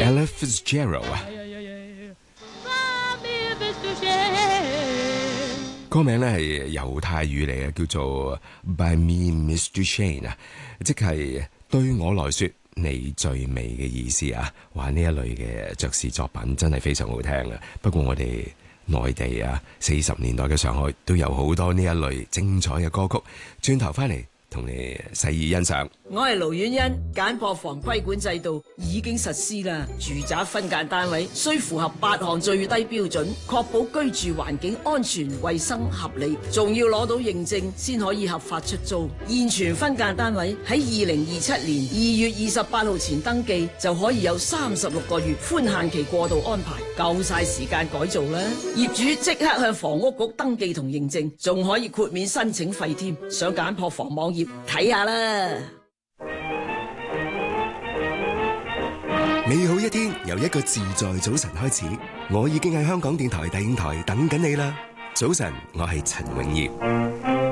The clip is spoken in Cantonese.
Ella Fitzgerald 啊，歌名咧係猶太語嚟嘅，叫做 By Me Miss Duchesne 啊，即係對我來說你最美嘅意思啊！哇，呢一類嘅爵士作品真係非常好聽啊！不過我哋內地啊，40年代嘅上海都有好多呢一類精彩嘅歌曲。轉頭翻嚟同你細意欣賞。 我係盧婉欣，簡樸房規管制度已經實施啦。住宅分間單位需符合8項最低標準，確保居住環境安全、衛生、合理，仲要攞到認證先可以合法出租。現存分間單位喺2027年2月28號前登記，就可以有36個月寬限期過渡安排，夠晒時間改造啦。業主即刻向房屋局登記同認證，仲可以豁免申請費添。上簡樸房網頁睇下啦。 美好一天由一個自在早晨開始，我已經喺香港電台第5台等緊你啦。早晨，我係陳永業。